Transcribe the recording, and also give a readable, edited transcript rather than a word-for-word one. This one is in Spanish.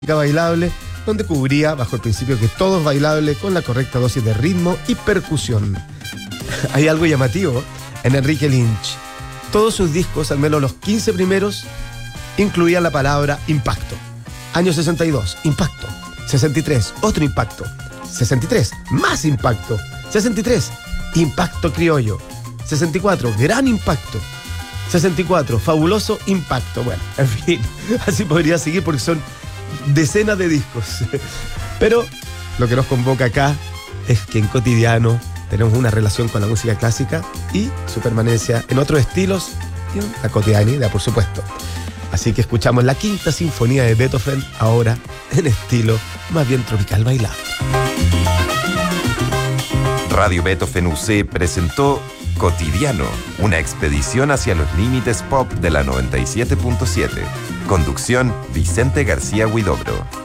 bailable, donde cubría bajo el principio que todo es bailable con la correcta dosis de ritmo y percusión. Hay algo llamativo en Enrique Lynch. Todos sus discos, al menos los 15 primeros, incluían la palabra impacto. Año 62, impacto. 63, otro impacto. 63, más impacto. 63, impacto criollo. 64, gran impacto. 64, fabuloso impacto. Bueno, en fin, así podría seguir porque son decenas de discos. Pero lo que nos convoca acá es que en Cotidiano tenemos una relación con la música clásica y su permanencia en otros estilos y en la cotidianidad, por supuesto. Así que escuchamos la Quinta Sinfonía de Beethoven, ahora en estilo más bien tropical bailable. Radio Beethoven UC presentó Cotidiano, una expedición hacia los límites pop de la 97.7. Conducción, Vicente García Huidobro.